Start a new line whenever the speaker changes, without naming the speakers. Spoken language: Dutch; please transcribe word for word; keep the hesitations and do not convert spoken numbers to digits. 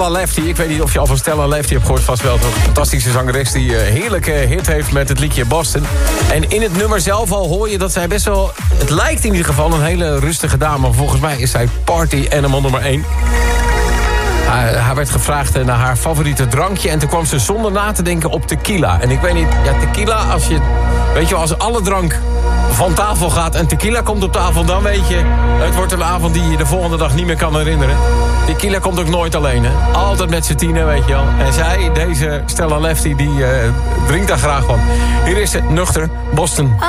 Stella Lefty. Ik weet niet of je al van Stella Lefty hebt gehoord. Vast wel. Een fantastische zangeres die een heerlijke hit heeft met het liedje Boston. En in het nummer zelf al hoor je dat zij best wel... Het lijkt in ieder geval een hele rustige dame. Maar volgens mij is zij party animal nummer één. Haar, haar werd gevraagd naar haar favoriete drankje. En toen kwam ze zonder na te denken op tequila. En ik weet niet, ja, tequila, als je... Weet je wel, als alle drank van tafel gaat en tequila komt op tafel... dan weet je, het wordt een avond die je de volgende dag niet meer kan herinneren. Tequila komt ook nooit alleen, hè. Altijd met z'n tienen, weet je wel. En zij, deze Stella Lefty, die uh, drinkt daar graag van. Hier is het nuchter Boston.